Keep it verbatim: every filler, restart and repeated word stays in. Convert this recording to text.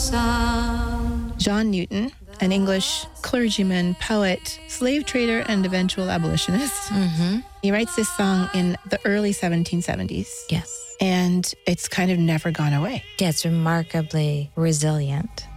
sound. John Newton, an English clergyman, poet, slave trader, and eventual abolitionist. Mm-hmm. He writes this song in the early seventeen seventies. Yes. And it's kind of never gone away. Yeah, it's remarkably resilient.